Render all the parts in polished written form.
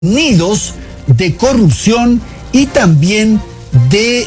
nidos de corrupción y también de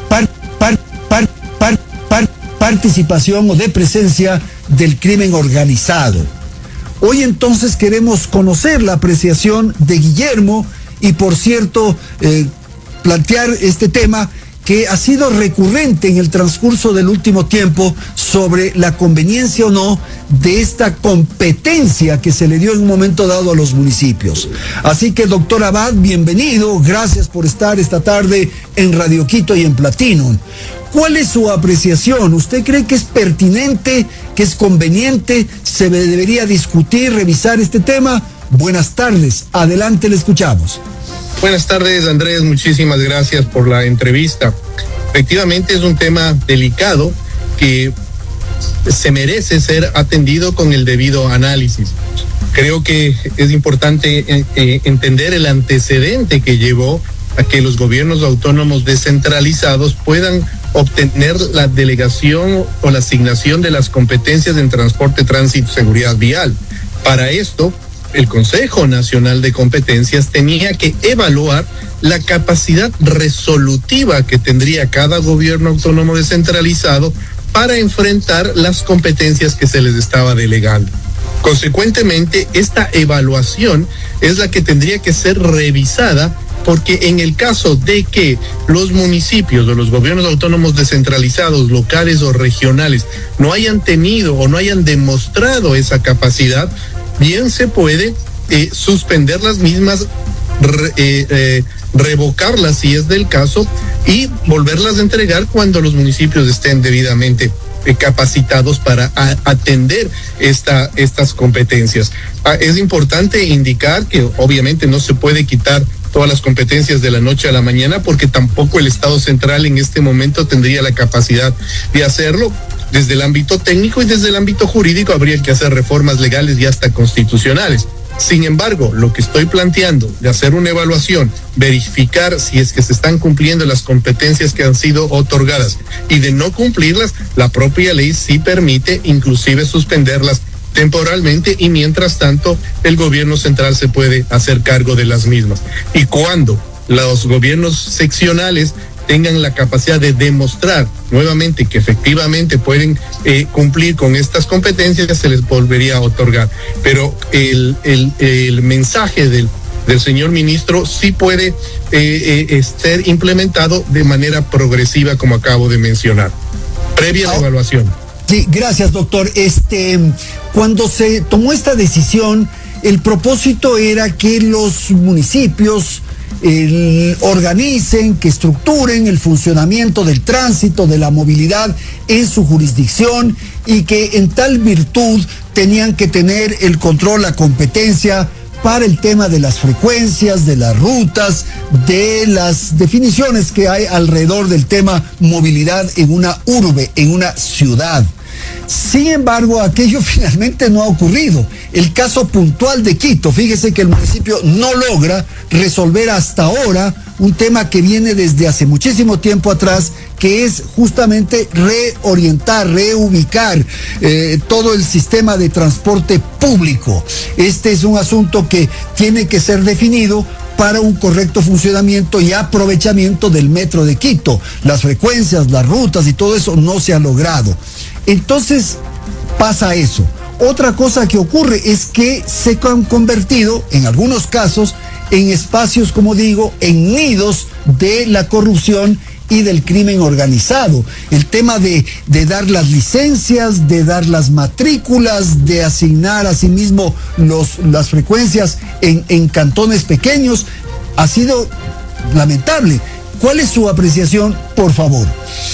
participación o de presencia del crimen organizado. Hoy entonces queremos conocer la apreciación de Guillermo y, por cierto, plantear este tema que ha sido recurrente en el transcurso del último tiempo sobre la conveniencia o no de esta competencia que se le dio en un momento dado a los municipios. Así que, doctor Abad, bienvenido, gracias por estar esta tarde en Radio Quito y en Platino. ¿Cuál es su apreciación? ¿Usted cree que es pertinente, que es conveniente, se debería discutir, revisar este tema? Buenas tardes, adelante, le escuchamos. Buenas tardes, Andrés, muchísimas gracias por la entrevista. Efectivamente es un tema delicado que se merece ser atendido con el debido análisis. Creo que es importante entender el antecedente que llevó a que los gobiernos autónomos descentralizados puedan obtener la delegación o la asignación de las competencias en transporte, tránsito y seguridad vial. Para esto, el Consejo Nacional de Competencias tenía que evaluar la capacidad resolutiva que tendría cada gobierno autónomo descentralizado para enfrentar las competencias que se les estaba delegando. Consecuentemente, esta evaluación es la que tendría que ser revisada, porque en el caso de que los municipios o los gobiernos autónomos descentralizados, locales o regionales, no hayan tenido o no hayan demostrado esa capacidad, bien se puede suspender las mismas, revocarlas si es del caso y volverlas a entregar cuando los municipios estén debidamente capacitados para atender estas competencias. Es importante indicar que obviamente no se puede quitar todas las competencias de la noche a la mañana, porque tampoco el Estado central en este momento tendría la capacidad de hacerlo. Desde el ámbito técnico y desde el ámbito jurídico habría que hacer reformas legales y hasta constitucionales. Sin embargo, lo que estoy planteando de hacer una evaluación, verificar si es que se están cumpliendo las competencias que han sido otorgadas y de no cumplirlas, la propia ley sí permite inclusive suspenderlas temporalmente, y mientras tanto el gobierno central se puede hacer cargo de las mismas. Y cuando los gobiernos seccionales tengan la capacidad de demostrar nuevamente que efectivamente pueden cumplir con estas competencias, se les volvería a otorgar. Pero el mensaje del señor ministro sí puede ser implementado de manera progresiva, como acabo de mencionar, previa a la evaluación. Sí, gracias, doctor. Cuando se tomó esta decisión, el propósito era que los municipios organicen, que estructuren el funcionamiento del tránsito, de la movilidad en su jurisdicción, y que en tal virtud tenían que tener el control, la competencia para el tema de las frecuencias, de las rutas, de las definiciones que hay alrededor del tema movilidad en una urbe, en una ciudad. Sin embargo, aquello finalmente no ha ocurrido. El caso puntual de Quito, fíjese que el municipio no logra resolver hasta ahora un tema que viene desde hace muchísimo tiempo atrás, que es justamente reorientar, reubicar todo el sistema de transporte público. Este es un asunto que tiene que ser definido para un correcto funcionamiento y aprovechamiento del metro de Quito. Las frecuencias, las rutas y todo eso no se ha logrado. Entonces pasa eso. Otra cosa que ocurre es que se han convertido, en algunos casos, en espacios, como digo, en nidos de la corrupción y del crimen organizado. El tema de dar las licencias, de dar las matrículas, de asignar asimismo las frecuencias en cantones pequeños, ha sido lamentable. ¿Cuál es su apreciación, por favor?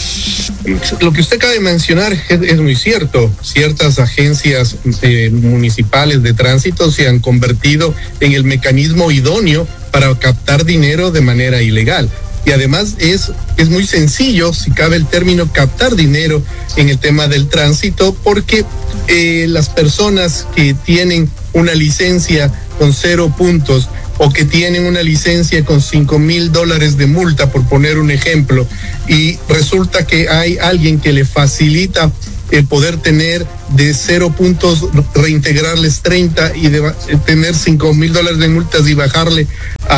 Lo que usted acaba de mencionar es muy cierto. Ciertas agencias municipales de tránsito se han convertido en el mecanismo idóneo para captar dinero de manera ilegal. Y además es muy sencillo, si cabe el término, captar dinero en el tema del tránsito, porque las personas que tienen una licencia con 0 puntos o que tienen una licencia con $5,000 de multa, por poner un ejemplo, y resulta que hay alguien que le facilita el poder tener de 0 puntos, reintegrarles 30 y tener $5,000 de multas y bajarle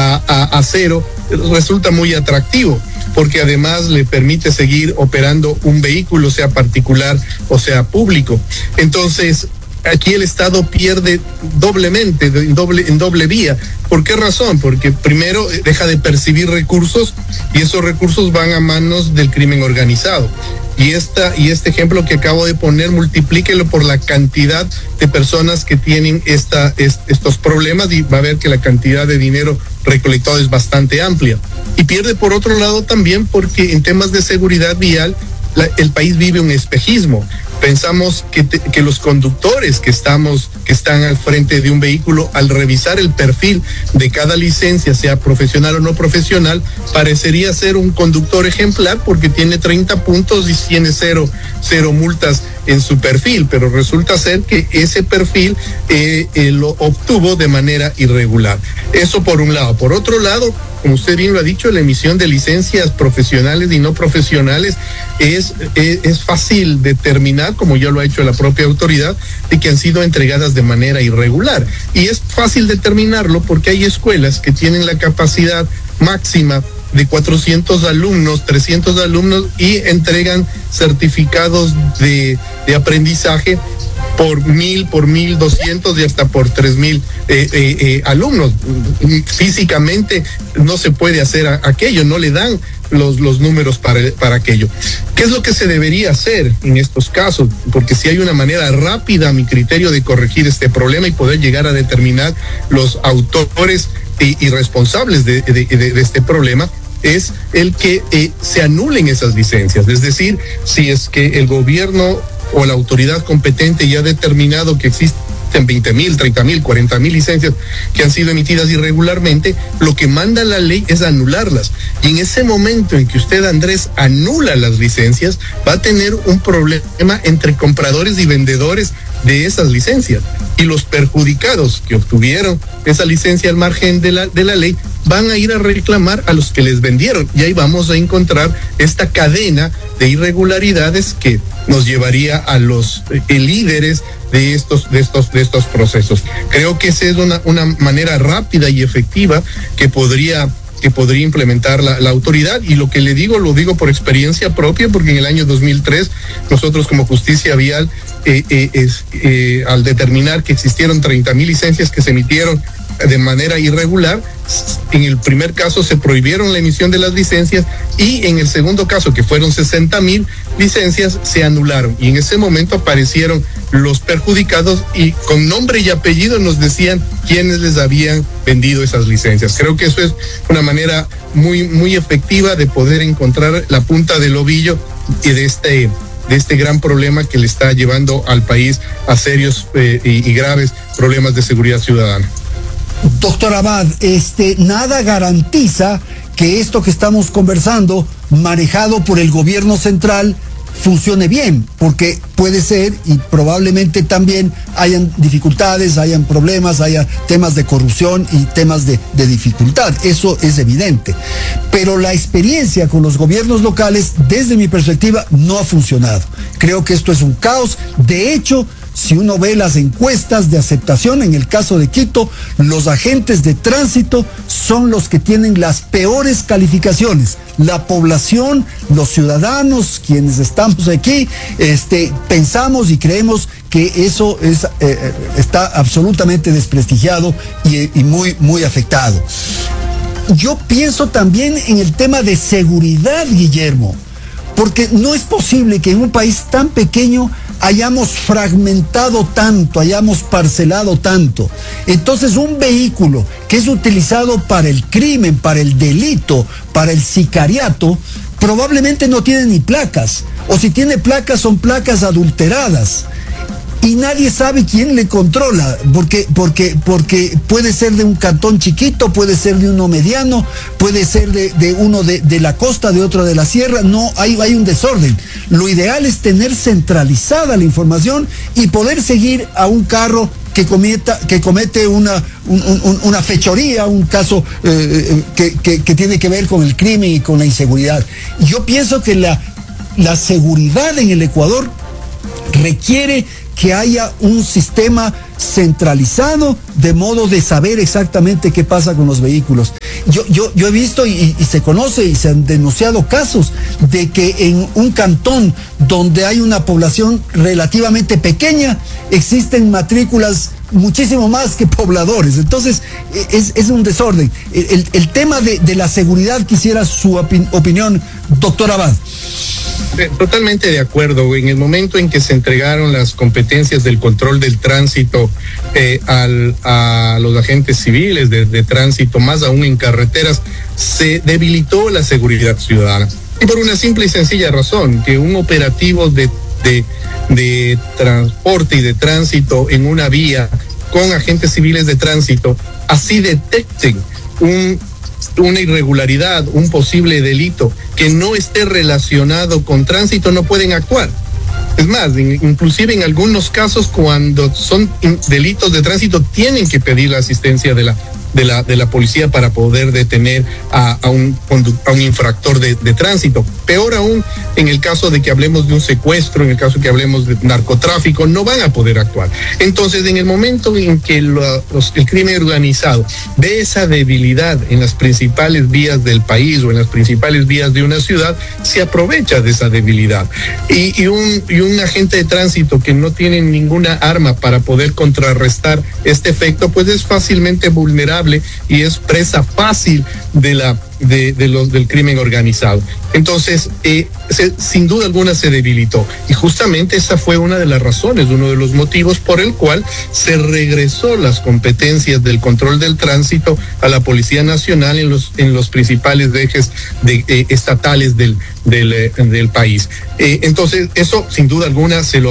a 0, resulta muy atractivo, porque además le permite seguir operando un vehículo, sea particular o sea público. Entonces, aquí el Estado pierde doblemente, en doble vía. ¿Por qué razón? Porque primero deja de percibir recursos y esos recursos van a manos del crimen organizado. Y este ejemplo que acabo de poner, multiplíquelo por la cantidad de personas que tienen estos problemas y va a ver que la cantidad de dinero recolectado es bastante amplia. Y pierde por otro lado también porque en temas de seguridad vial el país vive un espejismo. Pensamos que los conductores que están al frente de un vehículo, al revisar el perfil de cada licencia, sea profesional o no profesional, parecería ser un conductor ejemplar porque tiene 30 puntos y tiene cero multas en su perfil, pero resulta ser que ese perfil lo obtuvo de manera irregular. Eso por un lado. Por otro lado, como usted bien lo ha dicho, la emisión de licencias profesionales y no profesionales es fácil determinar, como ya lo ha hecho la propia autoridad, de que han sido entregadas de manera irregular. Y es fácil determinarlo porque hay escuelas que tienen la capacidad máxima de 400 alumnos, 300 alumnos y entregan certificados de aprendizaje por 1,000, por 1,200 y hasta por 3,000 alumnos. Físicamente no se puede hacer aquello, no le dan los números para aquello. ¿Qué es lo que se debería hacer en estos casos? Porque si hay una manera rápida, a mi criterio, de corregir este problema y poder llegar a determinar los autores y responsables de este problema, es el que se anulen esas licencias. Es decir, si es que el gobierno o la autoridad competente ya ha determinado que existen 20,000, 30,000, 40,000 licencias que han sido emitidas irregularmente, lo que manda la ley es anularlas. Y en ese momento en que usted, Andrés, anula las licencias, va a tener un problema entre compradores y vendedores de esas licencias. Y los perjudicados que obtuvieron esa licencia al margen de la ley van a ir a reclamar a los que les vendieron. Y ahí vamos a encontrar esta cadena de irregularidades que nos llevaría a los líderes de estos procesos. Creo que esa es una manera rápida y efectiva que podría implementar la autoridad, y lo que le digo, lo digo por experiencia propia, porque en el año 2003 nosotros como Justicia Vial, al determinar que existieron 30,000 licencias que se emitieron de manera irregular, en el primer caso se prohibieron la emisión de las licencias y en el segundo caso, que fueron 60,000 licencias, se anularon, y en ese momento aparecieron los perjudicados y con nombre y apellido nos decían quiénes les habían vendido esas licencias. Creo que eso es una manera muy, muy efectiva de poder encontrar la punta del ovillo y de este gran problema que le está llevando al país a serios y graves problemas de seguridad ciudadana. Doctor Abad, nada garantiza que esto que estamos conversando, manejado por el gobierno central, funcione bien, porque puede ser y probablemente también hayan dificultades, hayan problemas, haya temas de corrupción y temas de dificultad, eso es evidente. Pero la experiencia con los gobiernos locales, desde mi perspectiva, no ha funcionado. Creo que esto es un caos. De hecho, si uno ve las encuestas de aceptación, en el caso de Quito, los agentes de tránsito son los que tienen las peores calificaciones. La población, los ciudadanos, quienes estamos aquí, pensamos y creemos que eso está absolutamente desprestigiado y muy, muy afectado. Yo pienso también en el tema de seguridad, Guillermo, porque no es posible que en un país tan pequeño hayamos fragmentado tanto, hayamos parcelado tanto. Entonces, un vehículo que es utilizado para el crimen, para el delito, para el sicariato, probablemente no tiene ni placas, o si tiene placas son placas adulteradas. Y nadie sabe quién le controla, porque puede ser de un cantón chiquito, puede ser de uno mediano, puede ser de uno de la costa, de otro de la sierra. No, hay un desorden. Lo ideal es tener centralizada la información y poder seguir a un carro que comete una fechoría, un caso que tiene que ver con el crimen y con la inseguridad. Yo pienso que la seguridad en el Ecuador requiere que haya un sistema centralizado de modo de saber exactamente qué pasa con los vehículos. Yo he visto y se conoce y se han denunciado casos de que en un cantón donde hay una población relativamente pequeña existen matrículas muchísimo más que pobladores. Entonces es un desorden. El tema de la seguridad, quisiera su opinión, doctor Abad. Totalmente de acuerdo. En el momento en que se entregaron las competencias del control del tránsito a los agentes civiles de tránsito, más aún en carreteras, se debilitó la seguridad ciudadana. Y por una simple y sencilla razón, que un operativo de transporte y de tránsito en una vía con agentes civiles de tránsito, así detecten una irregularidad, un posible delito que no esté relacionado con tránsito, no pueden actuar. Es más, inclusive en algunos casos, cuando son delitos de tránsito, tienen que pedir la asistencia de la policía para poder detener a un infractor de tránsito. Peor aún, en el caso de que hablemos de un secuestro, en el caso de que hablemos de narcotráfico, no van a poder actuar. Entonces, en el momento en que el crimen organizado ve esa debilidad en las principales vías del país o en las principales vías de una ciudad, se aprovecha de esa debilidad. Y un agente de tránsito que no tiene ninguna arma para poder contrarrestar este efecto, pues es fácilmente vulnerable y es presa fácil del crimen organizado. Entonces, sin duda alguna se debilitó. Y justamente esa fue una de las razones, uno de los motivos por el cual se regresó las competencias del control del tránsito a la Policía Nacional en los principales ejes estatales del país. Entonces, eso sin duda alguna se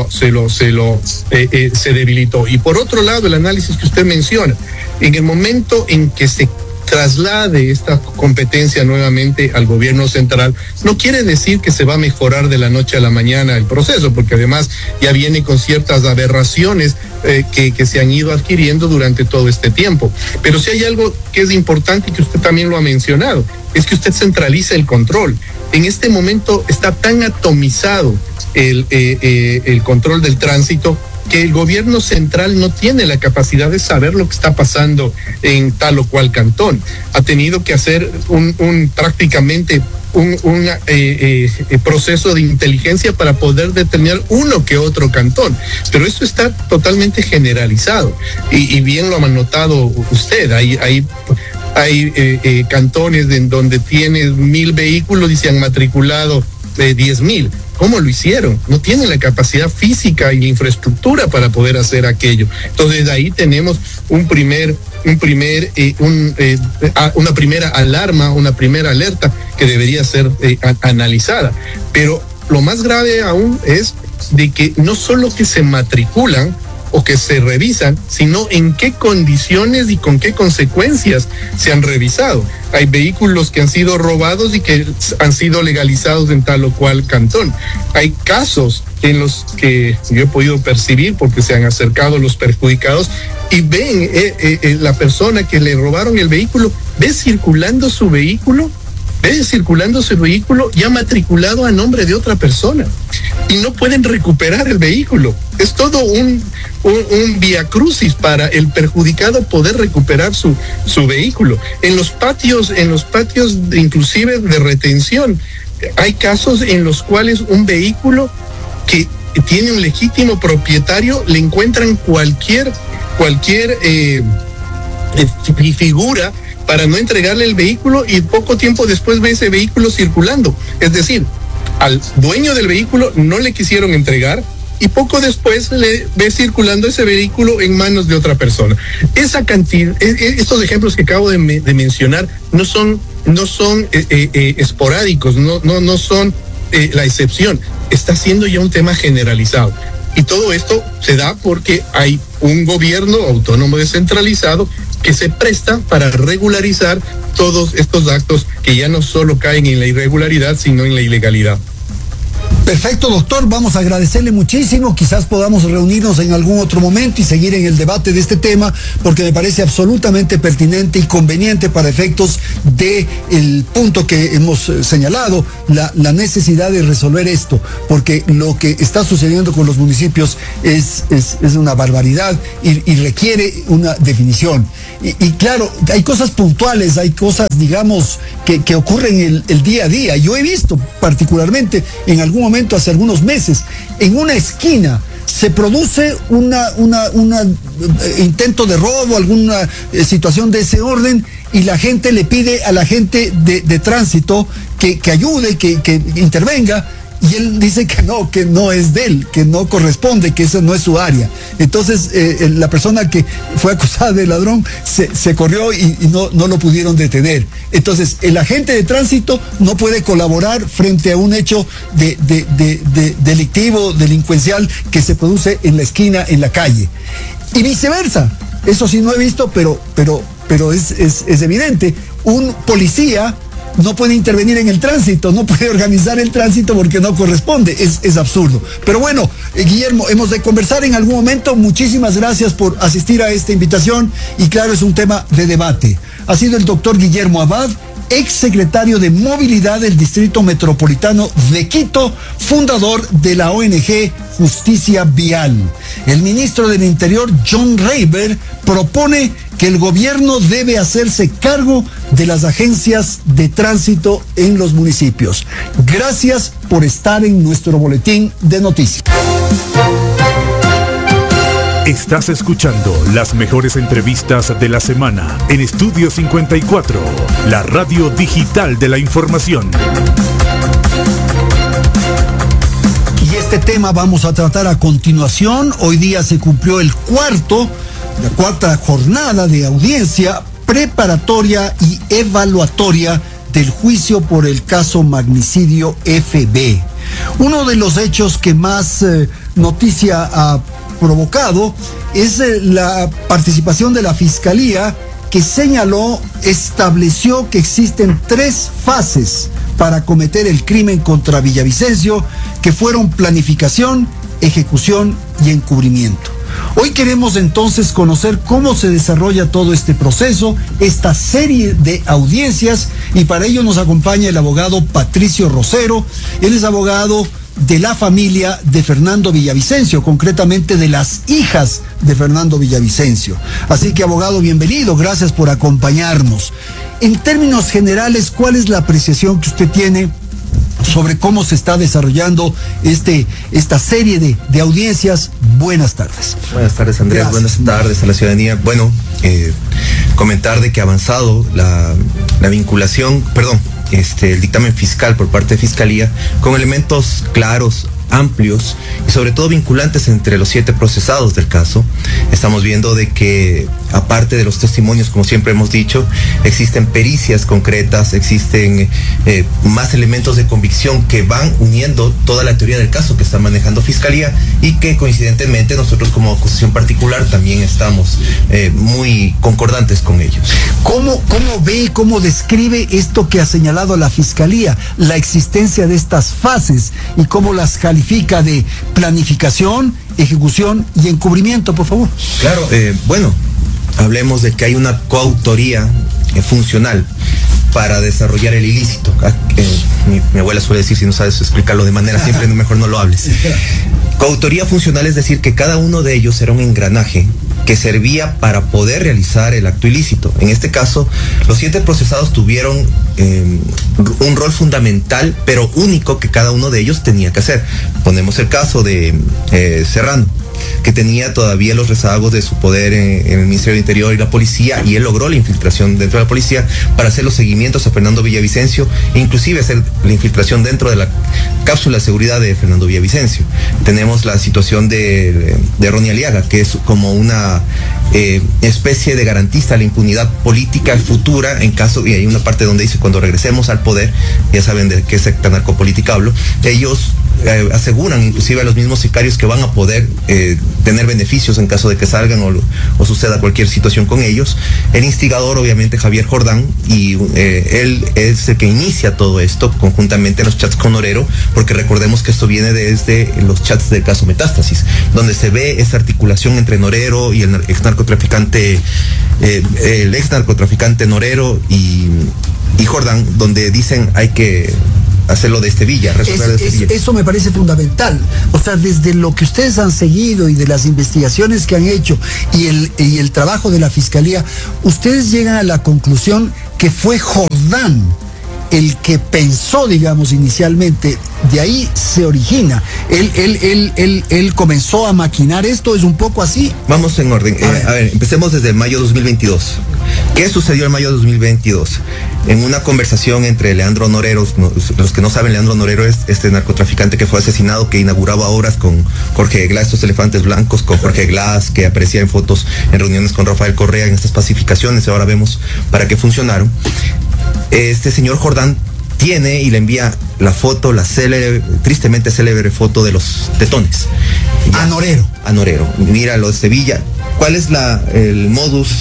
debilitó. Y por otro lado, el análisis que usted menciona, en el momento en que se traslade esta competencia nuevamente al gobierno central, no quiere decir que se va a mejorar de la noche a la mañana el proceso, porque además ya viene con ciertas aberraciones que se han ido adquiriendo durante todo este tiempo. Pero si hay algo que es importante y que usted también lo ha mencionado, es que usted centraliza el control. En este momento está tan atomizado el control del tránsito que el gobierno central no tiene la capacidad de saber lo que está pasando en tal o cual cantón. Ha tenido que hacer prácticamente un proceso de inteligencia para poder detener uno que otro cantón. Pero esto está totalmente generalizado. Y bien lo ha notado usted. Hay cantones en donde tienes 1,000 vehículos y se han matriculado 10,000. ¿Cómo lo hicieron? No tienen la capacidad física y infraestructura para poder hacer aquello. Entonces ahí tenemos una primera alarma, una primera alerta que debería ser analizada. Pero lo más grave aún es de que no solo que se matriculan o que se revisan, sino en qué condiciones y con qué consecuencias se han revisado. Hay vehículos que han sido robados y que han sido legalizados en tal o cual cantón. Hay casos en los que yo he podido percibir porque se han acercado los perjudicados y ven la persona que le robaron el vehículo, ve circulando su vehículo ya matriculado a nombre de otra persona y no pueden recuperar el vehículo. Es todo un viacrucis para el perjudicado poder recuperar su vehículo. En los patios inclusive de retención, hay casos en los cuales un vehículo que tiene un legítimo propietario le encuentran cualquier figura para no entregarle el vehículo y poco tiempo después ve ese vehículo circulando. Es decir, al dueño del vehículo no le quisieron entregar y poco después le ve circulando ese vehículo en manos de otra persona. Esa cantidad, estos ejemplos que acabo de mencionar no son esporádicos, no son la excepción. Está siendo ya un tema generalizado. Y todo esto se da porque hay un gobierno autónomo descentralizado que se presta para regularizar todos estos actos que ya no solo caen en la irregularidad, sino en la ilegalidad. Perfecto, doctor, vamos a agradecerle muchísimo, quizás podamos reunirnos en algún otro momento y seguir en el debate de este tema, porque me parece absolutamente pertinente y conveniente para efectos del punto que hemos señalado, la necesidad de resolver esto, porque lo que está sucediendo con los municipios es una barbaridad y requiere una definición. Y claro, hay cosas puntuales, hay cosas, digamos, que ocurren el día a día. Yo he visto particularmente en algún momento, hace algunos meses, en una esquina se produce un intento de robo, alguna situación de ese orden, y la gente le pide a la gente de tránsito que ayude, que intervenga, y él dice que no es de él, que no corresponde, que eso no es su área. Entonces la persona que fue acusada de ladrón se corrió y no lo pudieron detener. Entonces el agente de tránsito no puede colaborar frente a un hecho delictivo, delincuencial que se produce en la esquina, en la calle. Y viceversa. Eso sí no he visto, pero es evidente. Un policía no puede intervenir en el tránsito, no puede organizar el tránsito porque no corresponde, es absurdo. Pero bueno, Guillermo, hemos de conversar en algún momento. Muchísimas gracias por asistir a esta invitación y claro, es un tema de debate. Ha sido el doctor Guillermo Abad, ex secretario de Movilidad del Distrito Metropolitano de Quito, fundador de la ONG Justicia Vial. El ministro del Interior, John Reiber, propone que el gobierno debe hacerse cargo de las agencias de tránsito en los municipios. Gracias por estar en nuestro boletín de noticias. Estás escuchando las mejores entrevistas de la semana en Estudio 54, la radio digital de la información. Y este tema vamos a tratar a continuación. Hoy día se cumplió la cuarta jornada de audiencia preparatoria y evaluatoria del juicio por el caso Magnicidio FB. Uno de los hechos que más noticia ha provocado es la participación de la Fiscalía, que estableció que existen 3 fases para cometer el crimen contra Villavicencio, que fueron planificación, ejecución y encubrimiento. Hoy queremos entonces conocer cómo se desarrolla todo este proceso, esta serie de audiencias, y para ello nos acompaña el abogado Patricio Rosero. Él es abogado de la familia de Fernando Villavicencio, concretamente de las hijas de Fernando Villavicencio. Así que, abogado, bienvenido, gracias por acompañarnos. En términos generales, ¿cuál es la apreciación que usted tiene sobre cómo se está desarrollando esta serie de audiencias? Buenas tardes. Buenas tardes, Andrés. Gracias. Buenas tardes a la ciudadanía. Bueno, comentar de que ha avanzado la vinculación, el dictamen fiscal por parte de Fiscalía con elementos claros, amplios y sobre todo vinculantes entre los 7 procesados del caso. Estamos viendo de que, aparte de los testimonios, como siempre hemos dicho, existen pericias concretas, existen más elementos de convicción que van uniendo toda la teoría del caso que está manejando Fiscalía, y que coincidentemente nosotros como acusación particular también estamos muy concordantes con ellos. ¿Cómo ve, cómo describe esto que ha señalado la Fiscalía, la existencia de estas fases, y cómo las califica de planificación, ejecución y encubrimiento, por favor? Claro, hablemos de que hay una coautoría funcional para desarrollar el ilícito. Mi abuela suele decir, si no sabes explicarlo de manera simple, mejor no lo hables. Coautoría funcional es decir que cada uno de ellos era un engranaje que servía para poder realizar el acto ilícito. En este caso, los 7 procesados tuvieron un rol fundamental, pero único, que cada uno de ellos tenía que hacer. Ponemos el caso de Serrano, que tenía todavía los rezagos de su poder en el Ministerio del Interior y la policía, y él logró la infiltración dentro de la policía para hacer los seguimientos a Fernando Villavicencio e inclusive hacer la infiltración dentro de la cápsula de seguridad de Fernando Villavicencio. Tenemos la situación de Ronnie Aliaga, que es como una especie de garantista de la impunidad política futura en caso, y hay una parte donde dice, cuando regresemos al poder, ya saben de qué secta narcopolítica hablo, ellos aseguran inclusive a los mismos sicarios que van a poder tener beneficios en caso de que salgan o suceda cualquier situación con ellos. El instigador, obviamente, Javier Jordán, y él es el que inicia todo esto conjuntamente en los chats con Norero, porque recordemos que esto viene desde los chats del caso Metástasis, donde se ve esa articulación entre Norero y el ex narcotraficante Norero y Jordán, donde dicen hay que hacerlo de Villa, resolver de Villa. Eso me parece fundamental. O sea, desde lo que ustedes han seguido y de las investigaciones que han hecho y el trabajo de la Fiscalía, ustedes llegan a la conclusión que fue Jordán el que pensó, digamos, inicialmente. De ahí se origina. Él comenzó a maquinar esto, ¿es un poco así? Vamos en orden. A ver, empecemos desde mayo 2022. ¿Qué sucedió en mayo 2022? En una conversación entre Leandro Norero, los que no saben, Leandro Norero es este narcotraficante que fue asesinado, que inauguraba obras con Jorge Glass, estos elefantes blancos con Jorge Glass, que aparecía en fotos en reuniones con Rafael Correa en estas pacificaciones, ahora vemos para qué funcionaron. Este señor Jordán tiene y le envía la foto, la tristemente célebre foto de los tetones. A Norero. A Norero. Mira lo de Sevilla. ¿Cuál es el modus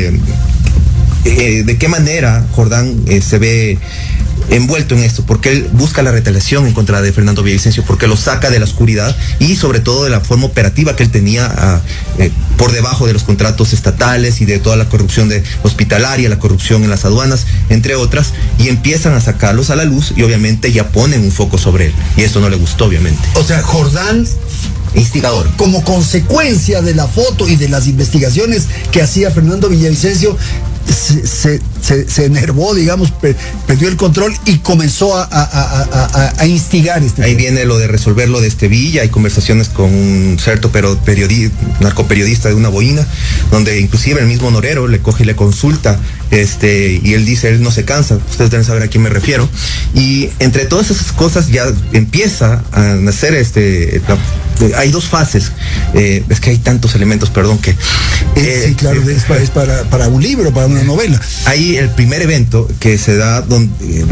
de qué manera Jordán se ve envuelto en esto? Porque él busca la retaliación en contra de Fernando Villavicencio, porque lo saca de la oscuridad y sobre todo de la forma operativa que él tenía por debajo de los contratos estatales y de toda la corrupción hospitalaria, la corrupción en las aduanas, entre otras, y empiezan a sacarlos a la luz y obviamente ya ponen un foco sobre él, y eso no le gustó, obviamente. O sea, Jordán, instigador, como consecuencia de la foto y de las investigaciones que hacía Fernando Villavicencio, se enervó, digamos, perdió el control y comenzó a instigar Ahí viene lo de resolverlo de Villa. Hay conversaciones con un cierto narcoperiodista de una boina, donde inclusive el mismo Norero le coge y le consulta, y él dice, él no se cansa, ustedes deben saber a quién me refiero, y entre todas esas cosas ya empieza a nacer hay dos fases, es que hay tantos elementos, perdón, que... sí, claro, es para un libro, para una novela. Hay el primer evento que se da, donde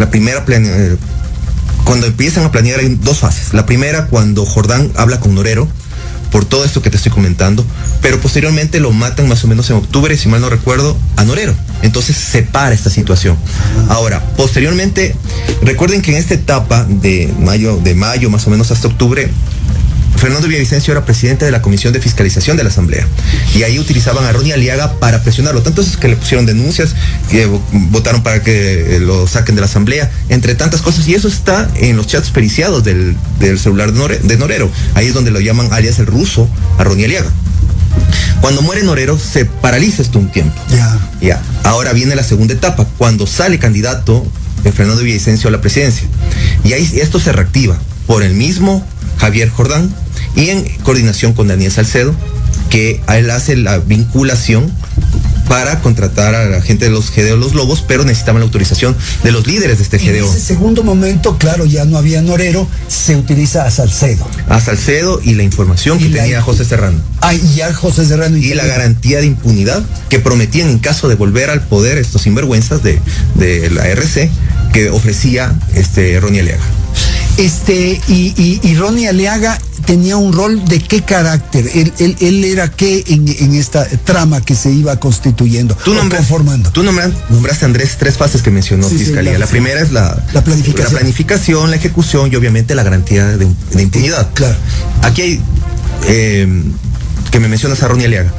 cuando empiezan a planear hay dos fases. La primera, cuando Jordán habla con Norero, por todo esto que te estoy comentando, pero posteriormente lo matan más o menos en octubre, si mal no recuerdo, a Norero. Entonces se para esta situación. Ahora, posteriormente, recuerden que en esta etapa de mayo más o menos hasta octubre, Fernando Villavicencio era presidente de la Comisión de Fiscalización de la Asamblea, y ahí utilizaban a Ronnie Aliaga para presionarlo. Tanto es que le pusieron denuncias, que votaron para que lo saquen de la Asamblea, entre tantas cosas, y eso está en los chats periciados del celular de Norero. Ahí es donde lo llaman alias el ruso a Ronnie Aliaga. Cuando muere Norero, se paraliza esto un tiempo. Ya. Ahora viene la segunda etapa, cuando sale candidato Fernando Villavicencio a la presidencia, y ahí esto se reactiva por el mismo Javier Jordán y en coordinación con Daniel Salcedo, que a él hace la vinculación para contratar a la gente de los GDO Los Lobos, pero necesitaban la autorización de los líderes de este GDO. En ese segundo momento, claro, ya no había Norero, se utiliza a Salcedo. A Salcedo y la información que tenía José Serrano. Y ya José Serrano. Y la garantía de impunidad que prometían en caso de volver al poder estos sinvergüenzas de la RC que ofrecía Ronnie Aliaga. Y Ronnie Aliaga tenía un rol de qué carácter. Él era qué en esta trama que se iba constituyendo, conformando. Tú nombraste, Andrés, tres fases que mencionó Fiscalía. Sí, la primera es la planificación, la ejecución y obviamente la garantía de impunidad. Claro. Aquí hay que me mencionas a Ronnie Aliaga.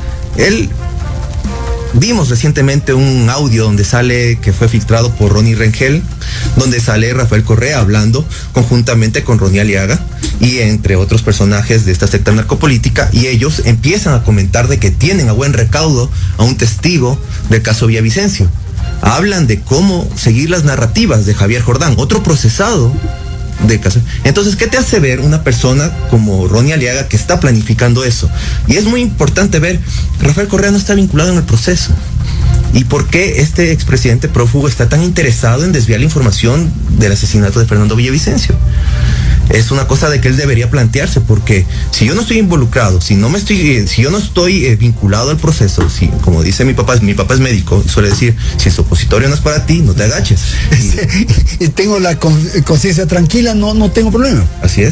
Vimos recientemente un audio donde sale, que fue filtrado por Ronnie Rengel, donde sale Rafael Correa hablando conjuntamente con Ronnie Aliaga y entre otros personajes de esta secta narcopolítica, y ellos empiezan a comentar de que tienen a buen recaudo a un testigo del caso Villavicencio. Hablan de cómo seguir las narrativas de Javier Jordán, otro procesado del caso. Entonces, ¿qué te hace ver una persona como Ronnie Aliaga que está planificando eso? Y es muy importante ver, Rafael Correa no está vinculado en el proceso. ¿Y por qué este expresidente prófugo está tan interesado en desviar la información del asesinato de Fernando Villavicencio? Es una cosa de que él debería plantearse, porque si yo no estoy involucrado, si yo no estoy vinculado al proceso, como dice mi papá es médico, suele decir, si el supositorio no es para ti, no te agaches. Tengo la conciencia tranquila, no tengo problema. Así es.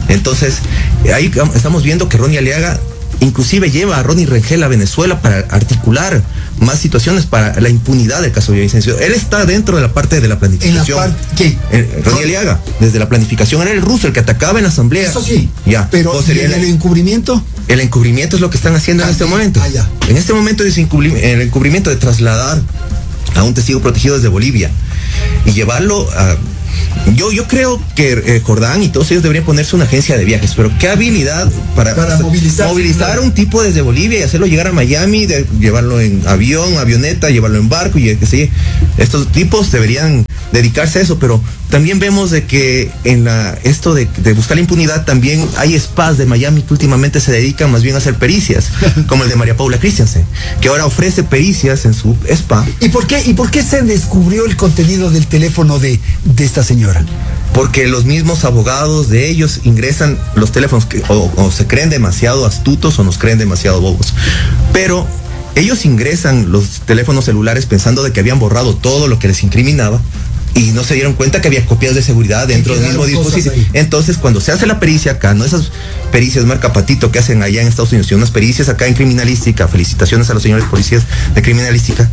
Entonces, ahí estamos viendo que Ronnie Aliaga inclusive lleva a Ronnie Rengel a Venezuela para articular más situaciones para la impunidad del caso Villavicencio. Él está dentro de la parte de la planificación. ¿En la parte qué? Ronnie Aliaga, desde la planificación, era el ruso el que atacaba en la asamblea. Eso sí. Ya. Pero ¿y el encubrimiento? El encubrimiento es lo que están haciendo en este momento. Ya. En este momento es el encubrimiento de trasladar a un testigo protegido desde Bolivia y llevarlo a... Yo creo que Jordán y todos ellos deberían ponerse una agencia de viajes, pero qué habilidad para movilizar a un tipo desde Bolivia y hacerlo llegar a Miami, llevarlo en avión, avioneta, llevarlo en barco y que sí, estos tipos deberían dedicarse a eso, pero también vemos de que en esto de buscar la impunidad también hay spas de Miami que últimamente se dedican más bien a hacer pericias, como el de María Paula Christiansen, que ahora ofrece pericias en su spa. ¿Y por qué se descubrió el contenido del teléfono de esta señora? Porque los mismos abogados de ellos ingresan los teléfonos o se creen demasiado astutos o nos creen demasiado bobos. Pero ellos ingresan los teléfonos celulares pensando de que habían borrado todo lo que les incriminaba y no se dieron cuenta que había copias de seguridad dentro del mismo dispositivo. Entonces, cuando se hace la pericia acá, no esas pericias marca patito que hacen allá en Estados Unidos, sino unas pericias acá en criminalística, felicitaciones a los señores policías de criminalística,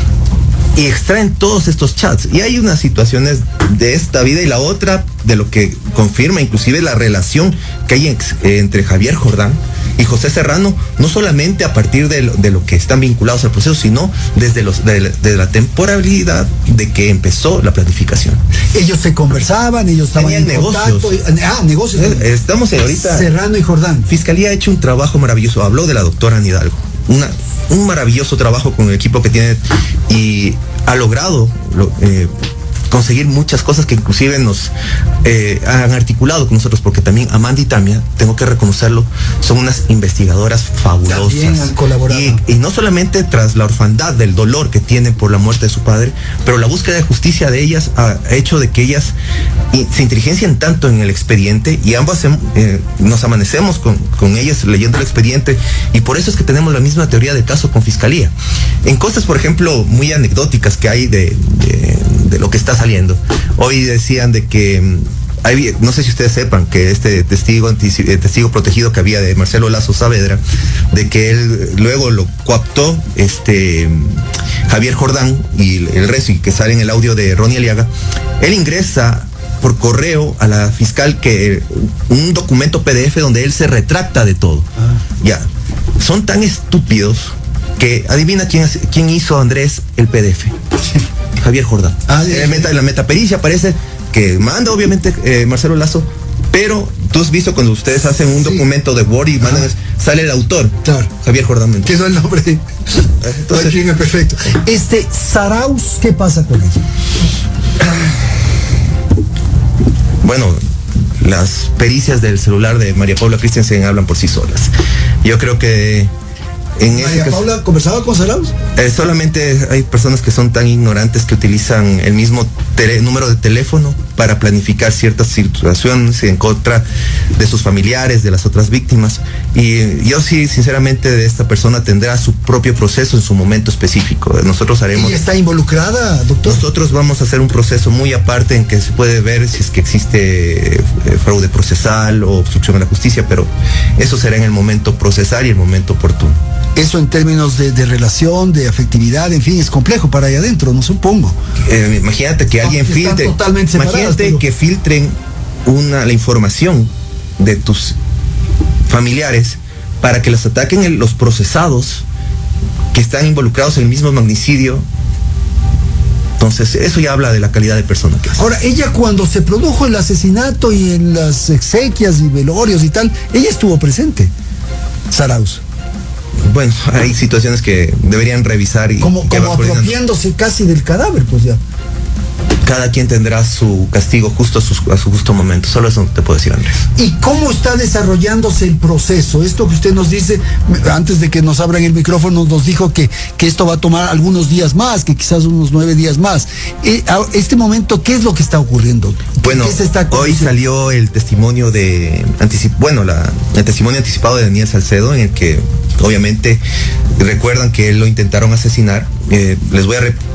y extraen todos estos chats. Y hay unas situaciones de esta vida y la otra de lo que confirma inclusive la relación que hay entre Javier Jordán y José Serrano, no solamente a partir de lo que están vinculados al proceso, sino desde la temporalidad de que empezó la planificación. Ellos se conversaban, ellos estaban en contacto. Negocios. Estamos ahorita... Serrano y Jordán. Fiscalía ha hecho un trabajo maravilloso. Habló de la doctora Ana Hidalgo. Un maravilloso trabajo con el equipo que tiene y ha logrado conseguir muchas cosas que inclusive nos han articulado con nosotros, porque también Amanda y Tamia, tengo que reconocerlo, son unas investigadoras fabulosas. También han colaborado. Y no solamente tras la orfandad del dolor que tienen por la muerte de su padre, pero la búsqueda de justicia de ellas ha hecho de que ellas se inteligencien tanto en el expediente y ambas nos amanecemos con ellas leyendo el expediente, y por eso es que tenemos la misma teoría del caso con Fiscalía. En cosas, por ejemplo, muy anecdóticas que hay de lo que está saliendo. Hoy decían de que no sé si ustedes sepan que este testigo protegido que había de Marcelo Lazo Saavedra, de que él luego lo coaptó Javier Jordán y el resto, y que sale en el audio de Ronnie Aliaga. Él ingresa por correo a la fiscal un documento PDF donde él se retracta de todo. Ya, son tan estúpidos que adivina quién hizo, Andrés, el PDF. Javier Jordán. En la metapericia parece que manda obviamente Marcelo Lazo, pero tú has visto cuando ustedes hacen un documento de Word y mandan, sale el autor. Claro. Javier Jordán Mendoza. Quedó el nombre. Entonces, perfecto. Zarauz, ¿qué pasa con ella? Bueno, las pericias del celular de María Paula Christiansen hablan por sí solas. Yo creo que ¿María Paula conversaba con Zarauz? Solamente hay personas que son tan ignorantes que utilizan el mismo número de teléfono para planificar ciertas situaciones en contra de sus familiares, de las otras víctimas. Y yo sí, sinceramente, de esta persona tendrá su propio proceso en su momento específico. Nosotros haremos... ¿Y está involucrada, doctor? Nosotros vamos a hacer un proceso muy aparte en que se puede ver si es que existe fraude procesal o obstrucción a la justicia, pero eso será en el momento procesal y el momento oportuno. Eso en términos de relación, de afectividad, en fin, es complejo para allá adentro, no supongo. Imagínate que alguien filtre, imagínate que filtren la información de tus familiares para que los ataquen los procesados que están involucrados en el mismo magnicidio. Entonces, eso ya habla de la calidad de persona que es. Ahora, ella cuando se produjo el asesinato y en las exequias y velorios y tal, ella estuvo presente, Zarauz. Bueno, hay situaciones que deberían revisar y como apropiándose casi del cadáver, pues ya. Cada quien tendrá su castigo justo a su justo momento. Solo eso te puedo decir, Andrés. ¿Y cómo está desarrollándose el proceso? Esto que usted nos dice, antes de que nos abran el micrófono, nos dijo que esto va a tomar algunos días más, que quizás unos 9 días más. Este momento, ¿qué es lo que está ocurriendo? Bueno, hoy salió el testimonio el testimonio anticipado de Daniel Salcedo, en el que obviamente recuerdan que lo intentaron asesinar. Les voy a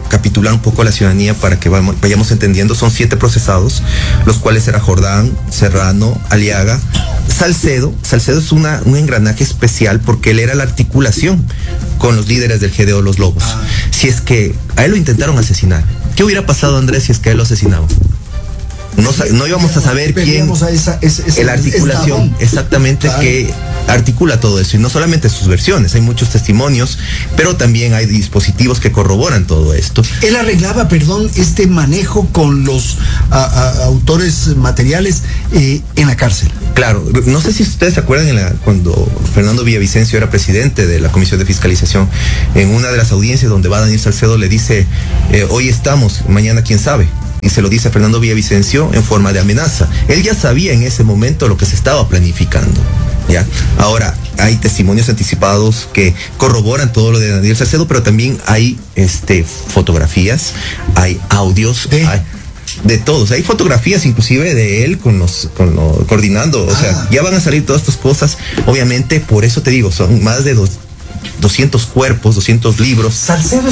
recapitular un poco a la ciudadanía para que vayamos entendiendo. Son 7 procesados, los cuales era Jordán, Serrano, Aliaga, Salcedo. Salcedo es un engranaje especial porque él era la articulación con los líderes del GDO Los Lobos. Si es que a él lo intentaron asesinar, ¿qué hubiera pasado, Andrés, si es que a él lo asesinaban? No íbamos a saber quién, la articulación exactamente, claro, que articula todo eso, y no solamente sus versiones, hay muchos testimonios, pero también hay dispositivos que corroboran todo esto. Él arreglaba, este manejo con los autores materiales en la cárcel. Claro, no sé si ustedes se acuerdan cuando Fernando Villavicencio era presidente de la Comisión de Fiscalización, en una de las audiencias donde va Daniel Salcedo, le dice, hoy estamos, mañana quién sabe. Y se lo dice a Fernando Villavicencio en forma de amenaza. Él ya sabía en ese momento lo que se estaba planificando, ¿ya? Ahora, hay testimonios anticipados que corroboran todo lo de Daniel Salcedo, pero también hay fotografías, hay audios, hay de todos. Hay fotografías inclusive de él coordinando. O sea, ya van a salir todas estas cosas. Obviamente, por eso te digo, son más de 200 cuerpos, 200 libros. Salcedo